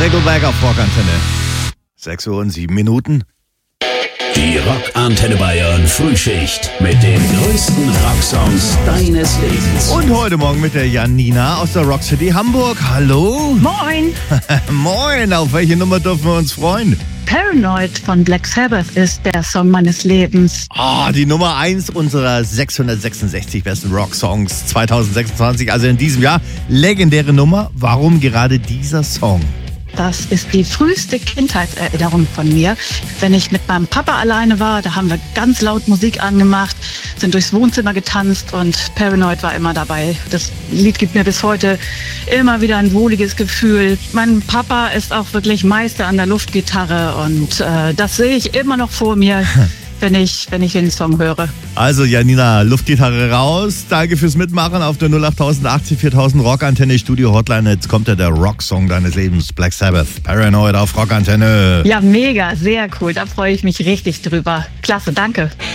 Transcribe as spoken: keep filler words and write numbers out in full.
Nickelback auf Rockantenne. sechs Uhr und sieben Minuten. Die Rockantenne Bayern Frühschicht mit den größten Rocksongs deines Lebens. Und heute Morgen mit der Janina aus der Rock City Hamburg. Hallo. Moin. Moin, auf welche Nummer dürfen wir uns freuen? Paranoid von Black Sabbath ist der Song meines Lebens. Ah, oh, die Nummer eins unserer sechshundertsechsundsechzig besten Rocksongs zweitausendsechsundzwanzig, also in diesem Jahr. Legendäre Nummer. Warum gerade dieser Song? Das ist die früheste Kindheitserinnerung von mir. Wenn ich mit meinem Papa alleine war, da haben wir ganz laut Musik angemacht, sind durchs Wohnzimmer getanzt und Paranoid war immer dabei. Das Lied gibt mir bis heute immer wieder ein wohliges Gefühl. Mein Papa ist auch wirklich Meister an der Luftgitarre und äh, das sehe ich immer noch vor mir, wenn ich, wenn ich den Song höre. Also Janina, Luftgitarre raus. Danke fürs Mitmachen auf der null acht achtzig viertausend Rockantenne Studio Hotline. Jetzt kommt ja der Rocksong deines Lebens, Black Sabbath, Paranoid auf Rockantenne. Ja, mega, sehr cool. Da freue ich mich richtig drüber. Klasse, danke.